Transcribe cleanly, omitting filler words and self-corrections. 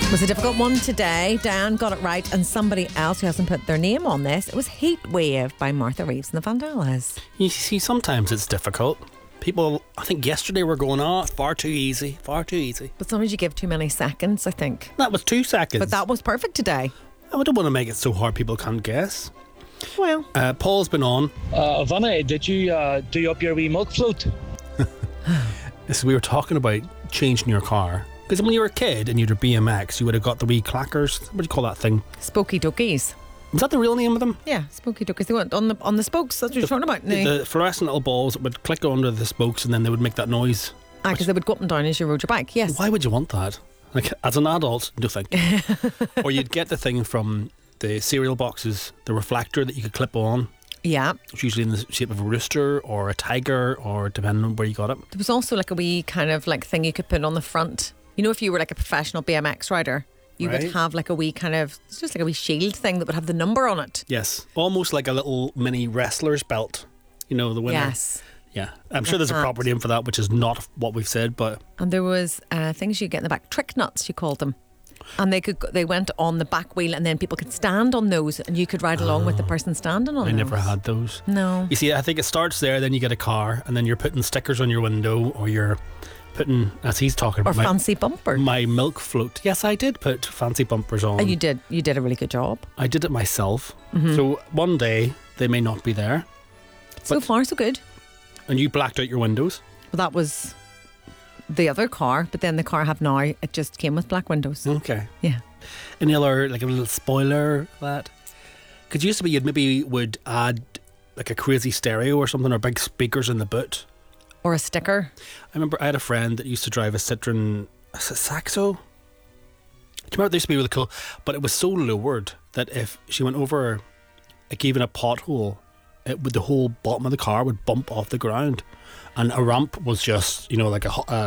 Was a difficult one today. Dan got it right, and somebody else who hasn't put their name on this. It was Heat Wave by Martha Reeves and the Vandellas. You see, sometimes it's difficult. People, I think yesterday were going, far too easy. But sometimes you give too many seconds, I think. That was 2 seconds. But that was perfect today. I don't want to make it so hard people can't guess. Well, Paul's been on. Vanna, did you do up your wee milk float? We were talking about changing your car. Because when you were a kid and you had a BMX, you would have got the wee clackers. What do you call that thing? Spokey Duckies. Is that the real name of them? Yeah, Spokey Duckies. They went on the spokes. That's what you're talking about. The fluorescent little balls would click onto the spokes and then they would make that noise. Because they would go up and down as you rode your bike, yes. Why would you want that? Like, as an adult, no thank you. Or you'd get the thing from the cereal boxes, the reflector that you could clip on. Yeah. It's usually in the shape of a rooster or a tiger, or depending on where you got it. There was also like a wee kind of like thing you could put on the front. You know, if you were like a professional BMX rider, you would have like a wee kind of, it's just like a wee shield thing that would have the number on it. Yes. Almost like a little mini wrestler's belt. You know, the winner. Yes. Yeah. I'm sure there's a proper name for that, which is not what we've said, but... And there was things you get in the back, trick nuts, you called them. And they went on the back wheel, and then people could stand on those, and you could ride along with the person standing on those. I never had those. No. You see, I think it starts there, then you get a car, and then you're putting stickers on your window, or you're putting, as he's talking about, fancy bumpers. My milk float. Yes, I did put fancy bumpers on. And you did a really good job. I did it myself. Mm-hmm. So one day they may not be there. So far, so good. And you blacked out your windows. Well, that was the other car, but then the car I have now, it just came with black windows. Okay. Yeah. Any other, like a little spoiler of that? Because used to be, you would add like a crazy stereo or something, or big speakers in the boot. Or a sticker. I remember I had a friend that used to drive a Citroen Saxo. Do you remember they used to be really cool? But it was so lowered that if she went over, like even a pothole, the whole bottom of the car would bump off the ground. And a ramp was just, like a